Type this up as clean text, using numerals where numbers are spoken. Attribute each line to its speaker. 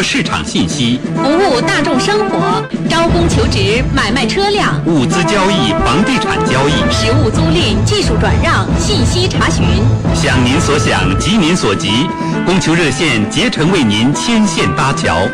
Speaker 1: 市场信息，
Speaker 2: 服务大众生活，招工求职，买卖车辆，
Speaker 1: 物资交易、房地产交易，
Speaker 2: 实物租赁、技术转让、信息查询。
Speaker 1: 想您所想，急您所急，供求热线竭诚为您牵线搭桥。